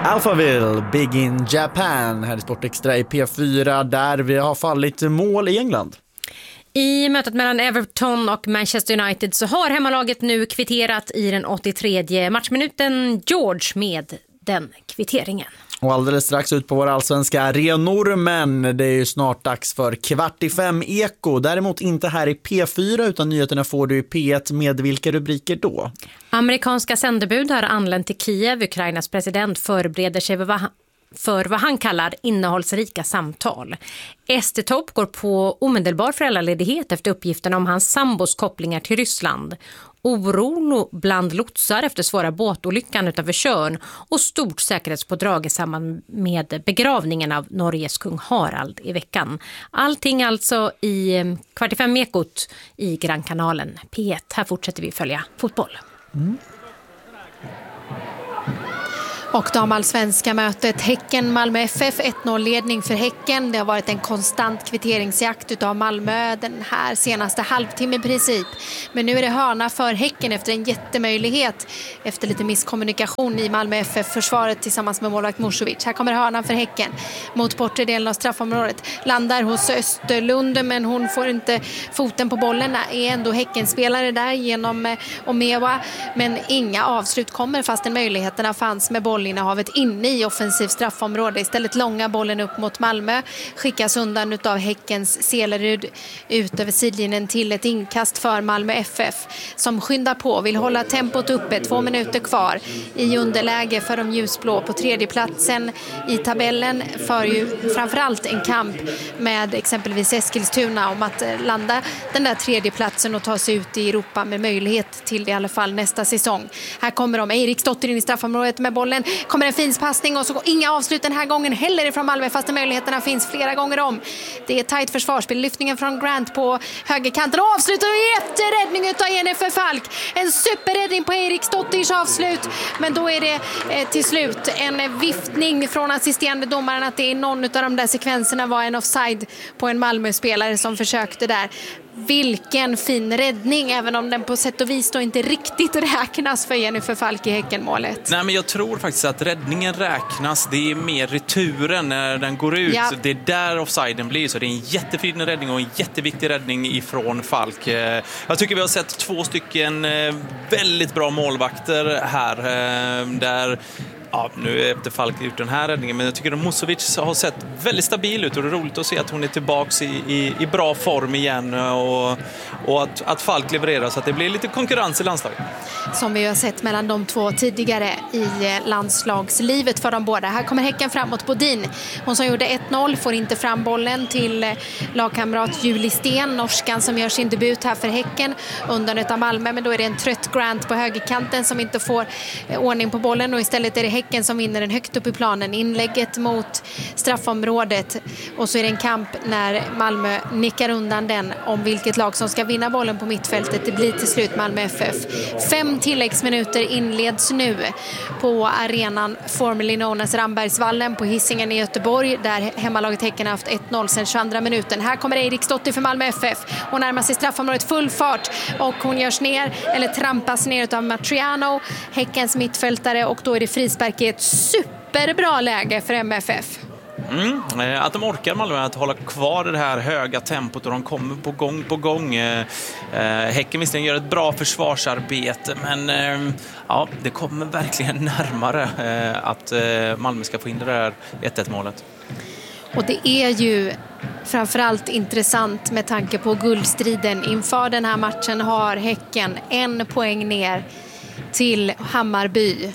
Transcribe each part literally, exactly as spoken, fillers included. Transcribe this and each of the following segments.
Alphaville, Big in Japan, här i Sportextra i P fyra där vi har fallit mål i England. I mötet mellan Everton och Manchester United så har hemmalaget nu kvitterat i den åttiotredje matchminuten. George med den kvitteringen. Och alldeles strax ut på våra allsvenska arenor, men det är ju snart dags för kvart i fem eko. Däremot inte här i P fyra utan nyheterna får du i P ett med vilka rubriker då? Amerikanska sändebud har anlänt till Kiev. Ukrainas president förbereder sig för vad han, för vad han kallar innehållsrika samtal. Estetorp går på omedelbar föräldraledighet efter uppgifterna om hans sambos kopplingar till Ryssland. Oron bland lotsar efter svåra båtolyckan utanför Tjörn och stort säkerhetspådrag i samband med begravningen av Norges kung Harald i veckan. Allting alltså i kvart i fem ekot i Grannkanalen P ett. Här fortsätter vi följa fotboll. Mm. Och damallsvenska mötet Häcken-Malmö F F, ett noll-ledning för Häcken. Det har varit en konstant kvitteringsjakt utav Malmö den här senaste halvtimme i princip. Men nu är det hörna för Häcken efter en jättemöjlighet. Efter lite misskommunikation i Malmö F F-försvaret tillsammans med målvakt Musovic. Här kommer hörnan för Häcken mot bortre delen av straffområdet. Landar hos Österlund men hon får inte foten på bollen. Är ändå Häcken-spelare där genom Omewa. Men inga avslut kommer fastän möjligheterna fanns med bollen. Innehavet inne i offensiv straffområde. Istället långa bollen upp mot Malmö. Skickas undan utav Häckens Selerud ut över sidlinjen till ett inkast för Malmö F F. Som skyndar på, vill hålla tempot uppe. Två minuter kvar i underläge för de ljusblå på tredje platsen i tabellen. För ju framförallt en kamp med exempelvis Eskilstuna om att landa den där tredje platsen och ta sig ut i Europa med möjlighet till det i alla fall nästa säsong. Här kommer de. Eiriksdotter in i straffområdet med bollen. Kommer en fin passning och så går inga avslut den här gången heller ifrån Malmö fast möjligheterna finns flera gånger om. Det är tajt försvarsspel. Lyftningen från Grant på högerkanten och avslutar och jätteräddning utav Jennifer Falk. En superräddning på Eiriksdotters avslut. Men då är det eh, till slut en viftning från assisterande domaren att det är någon av de där sekvenserna var en offside på en Malmö-spelare som försökte där. Vilken fin räddning, även om den på sätt och vis då inte riktigt räknas för Jennifer Falk i Häckenmålet. Nej, men jag tror faktiskt att räddningen räknas. Det är mer returen när den går ut. Ja. Det är där offsiden blir. Så det är en jättefin räddning och en jätteviktig räddning ifrån Falk. Jag tycker vi har sett två stycken väldigt bra målvakter här. Där... Ja, nu är efter Falk ut den här räddningen, men jag tycker att Musovic har sett väldigt stabil ut och det är roligt att se att hon är tillbaka i, i, i bra form igen och, och att, att Falk levererar så att det blir lite konkurrens i landslaget. Som vi har sett mellan de två tidigare i landslagslivet för de båda. Här kommer Häcken framåt Bodin. Hon som gjorde ett noll får inte fram bollen till lagkamrat Julie Sten, norskan som gör sin debut här för Häcken undan utav Malmö, men då är det en trött Grant på högerkanten som inte får ordning på bollen och istället är det Häcken som vinner den högt upp i planen. Inlägget mot straffområdet och så är det en kamp när Malmö nickar undan den om vilket lag som ska vinna bollen på mittfältet. Det blir till slut Malmö F F. Fem tilläggsminuter inleds nu på arenan formerly known as Rambergsvallen på Hisingen i Göteborg där hemmalaget Häcken har haft ett noll sedan tjugoandra minuten. Här kommer Eiriksdotter för Malmö F F. Hon närmar sig straffområdet full fart och hon görs ner eller trampas ner av Matriano, Häckens mittfältare, och då är det frispark i ett superbra läge för M F F. Mm, att de orkar Malmö att hålla kvar det här höga tempot och de kommer på gång på gång. Eh, Häcken visserligen gör ett bra försvarsarbete, men eh, ja, det kommer verkligen närmare eh, att eh, Malmö ska få in det där ett ett målet. Och det är ju framförallt intressant med tanke på guldstriden. Inför den här matchen har Häcken en poäng ner till Hammarby.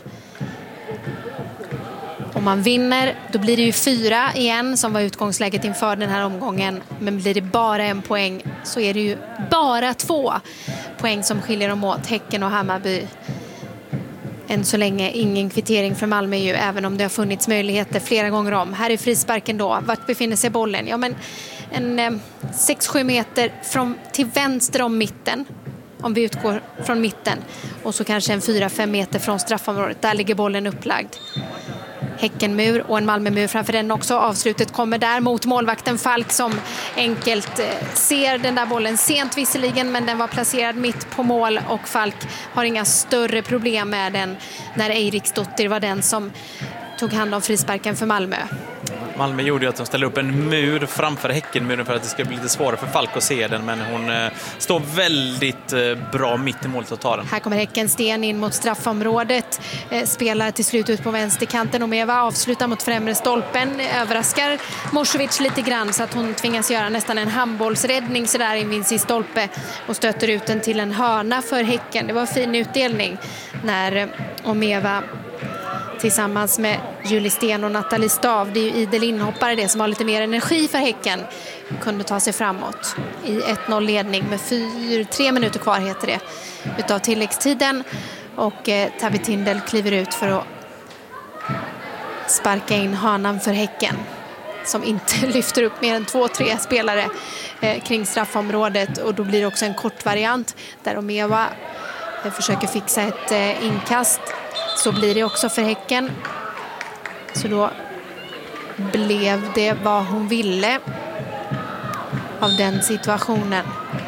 Om man vinner, då blir det ju fyra igen som var utgångsläget inför den här omgången. Men blir det bara en poäng så är det ju bara två poäng som skiljer dem åt, Häcken och Hammarby. Än så länge ingen kvittering för Malmö ju, även om det har funnits möjligheter flera gånger om. Här är frisparken då. Vart befinner sig bollen? Ja, men en eh, sex sju meter från, till vänster om mitten. Om vi utgår från mitten. Och så kanske en fyra fem meter från straffområdet. Där ligger bollen upplagd. Häckenmur och en Malmömur framför den också. Avslutet kommer där mot målvakten Falk som enkelt ser den där bollen sent visserligen, men den var placerad mitt på mål och Falk har inga större problem med den när Eiriksdotter var den som tog hand om frisparken för Malmö. Malmö gjorde ju att de ställde upp en mur framför Häckenmuren för att det ska bli lite svårare för Falk att se den, men hon eh, står väldigt eh, bra mitt i målet att ta den. Här kommer Häcken sten in mot straffområdet, eh, spelar till slut ut på vänsterkanten och Meva avslutar mot främre stolpen, överraskar Mošović lite grann så att hon tvingas göra nästan en handbollsräddning så där in vid sin stolpe och stöter ut den till en hörna för Häcken. Det var en fin utdelning när eh, Omeva tillsammans med Julie Sten och Nathalie Stav, det är ju idel inhoppare det som har lite mer energi för Häcken, kunde ta sig framåt i ett noll ledning med fyra, tre minuter kvar heter det utav tilläggstiden, och eh, Tabby Tindel kliver ut för att sparka in hörnan för Häcken som inte lyfter upp mer än två, tre spelare eh, kring straffområdet, och då blir det också en kort variant där Omeva eh, försöker fixa ett eh, inkast. Så blir det också för Häcken. Så då blev det vad hon ville av den situationen.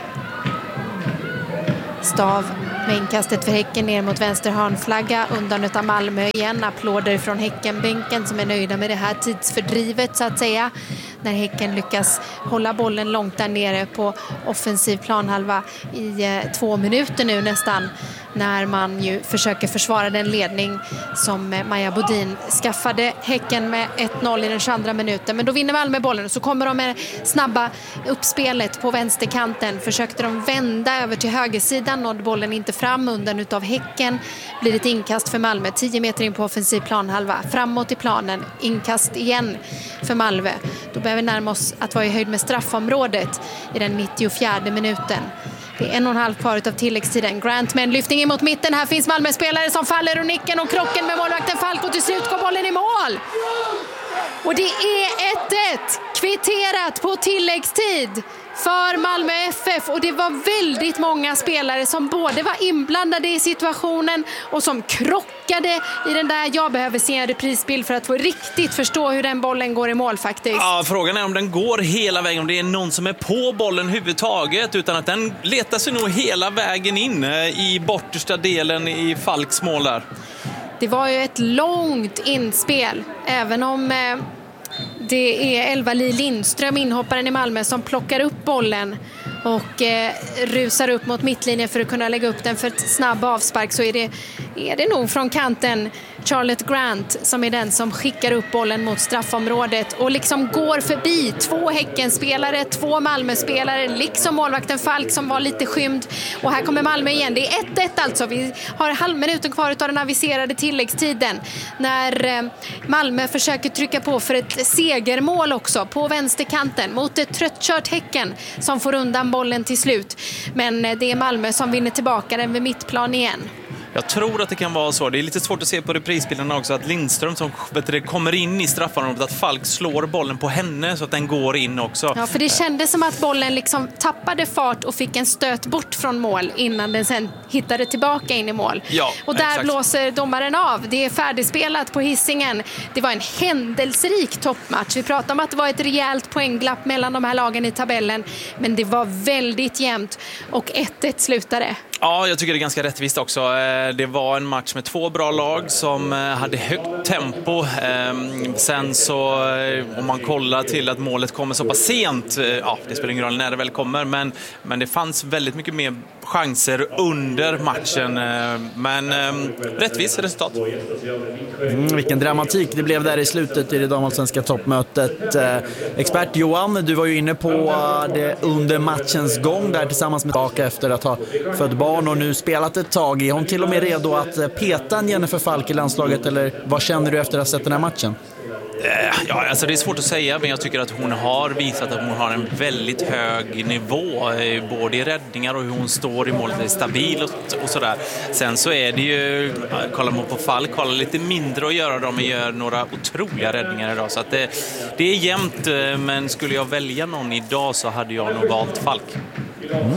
Stav med inkastet för Häcken ner mot vänster hörnflagga, undan utav Malmö igen. Applåder från Häckenbänken som är nöjda med det här tidsfördrivet så att säga. När Häcken lyckas hålla bollen långt där nere på offensiv planhalva i eh, två minuter nu nästan. När man ju försöker försvara den ledning som eh, Maja Bodin skaffade Häcken med ett noll i den tjugoandra minuten. Men då vinner Malmö bollen och så kommer de med snabba uppspelet på vänsterkanten. Försökte de vända över till högersidan, nådde bollen inte fram undan utav Häcken. Blir ett inkast för Malmö, tio meter in på offensiv planhalva. Framåt i planen, inkast igen för Malmö. Då behöver vi närma oss att vara i höjd med straffområdet i den nittiofjärde minuten. Det är en och en halv kvar av tilläggstiden. Grant med en lyftning in mot mitten. Här finns Malmö-spelare som faller och nicken och krocken med målvakten Falk, och till slut går bollen i mål. Och det är ett ett kvitterat på tilläggstid för Malmö F F, och det var väldigt många spelare som både var inblandade i situationen och som krockade i den där. Jag behöver se en reprisbild för att få riktigt förstå hur den bollen går i mål faktiskt. Ja, frågan är om den går hela vägen, om det är någon som är på bollen huvudtaget, utan att den letar sig nog hela vägen in i bortersta delen i Falks mål där. Det var ju ett långt inspel, även om eh, det är Elva-Li Lindström, inhopparen i Malmö, som plockar upp bollen och eh, rusar upp mot mittlinjen för att kunna lägga upp den för ett snabb avspark, så är det, är det nog från kanten Charlotte Grant som är den som skickar upp bollen mot straffområdet och liksom går förbi två Häckenspelare, två Malmö-spelare, liksom målvakten Falk som var lite skymd. Och här kommer Malmö igen. Det är ett ett alltså. Vi har halvminuten kvar av den aviserade tilläggstiden när eh, Malmö försöker trycka på för ett segermål också på vänsterkanten mot ett tröttkört Häcken som får undan bollen till slut. Men eh, det är Malmö som vinner tillbaka den vid mittplan igen. Jag tror att det kan vara så. Det är lite svårt att se på reprisbilderna också att Lindström som vet du, kommer in i straffområdet, att Falk slår bollen på henne så att den går in också. Ja, för det kändes som att bollen liksom tappade fart och fick en stöt bort från mål innan den sen hittade tillbaka in i mål. Ja, och där exakt. Blåser domaren av. Det är färdigspelat på Hisingen. Det var en händelserik toppmatch. Vi pratade om att det var ett rejält poängglapp mellan de här lagen i tabellen, men det var väldigt jämnt och ett ett slutade. Ja, jag tycker det är ganska rättvist också. Det var en match med två bra lag som hade högt tempo. Sen så, om man kollar till att målet kommer så pass sent, ja, det spelar ingen roll när det väl kommer, men, men det fanns väldigt mycket mer chanser under matchen. Men rättvist resultat. Mm, vilken dramatik det blev där i slutet i det damallsvenska toppmötet. Eh, expert Johan, du var ju inne på det under matchens gång där tillsammans med Baka efter att ha fött barn och nu spelat ett tag. Är hon till och med redo att peta en Jennifer Falk i landslaget, eller vad känner du efter att ha sett den här matchen? Ja, alltså det är svårt att säga, men jag tycker att hon har visat att hon har en väldigt hög nivå, både i räddningar och hur hon står i målet, är stabil och, och sådär. Sen så är det ju, kollar man på Falk, kollar lite mindre att göra, de gör några otroliga räddningar idag, så att det, det är jämnt, men skulle jag välja någon idag så hade jag nog valt Falk. Mm.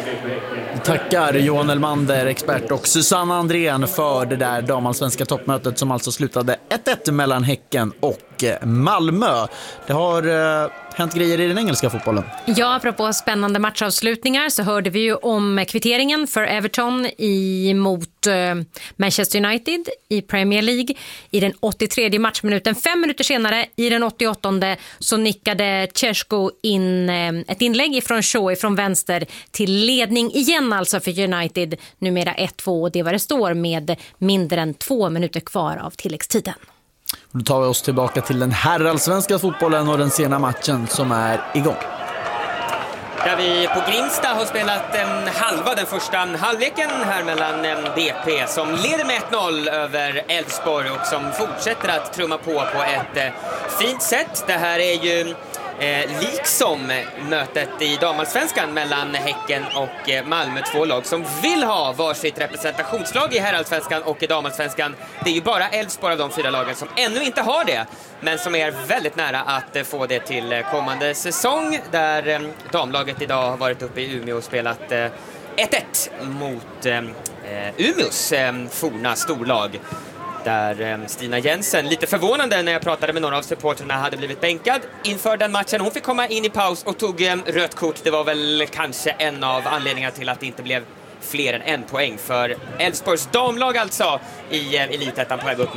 Tackar Johan Elmander, expert, och Susanna Andrén för det där damallsvenska toppmötet som alltså slutade ett ett mellan Häcken och och Malmö. Det har eh, hänt grejer i den engelska fotbollen. Ja, apropå spännande matchavslutningar så hörde vi ju om kvitteringen för Everton i, mot eh, Manchester United i Premier League i den åttiotredje matchminuten. Fem minuter senare i den åttioåttonde så nickade Tješko in eh, ett inlägg ifrån Shaw från vänster till ledning igen alltså för United, numera ett två, och det var det står med mindre än två minuter kvar av tilläggstiden. Då tar vi oss tillbaka till den herrallsvenska fotbollen och den sena matchen som är igång. Där vi på Grimsta har spelat en halva den första halvleken här mellan B P som leder med ett noll över Elfsborg och som fortsätter att trumma på på ett eh, fint sätt. Det här är ju Eh, liksom mötet i damallsvenskan mellan Häcken och eh, Malmö, två lag som vill ha varsitt representationslag i herrallsvenskan och i damallsvenskan. Det är ju bara Elfsborg av de fyra lagen som ännu inte har det, men som är väldigt nära att eh, få det till eh, kommande säsong, där eh, damlaget idag har varit uppe i Umeå och spelat eh, ett ett mot eh, Umeås eh, forna storlag. Där Stina Jensen, lite förvånande när jag pratade med några av supporterna, hade blivit bänkad inför den matchen. Hon fick komma in i paus och tog rött kort. Det var väl kanske en av anledningarna till att det inte blev fler än en poäng för Elfsborgs damlag alltså i Elitettan på väg upp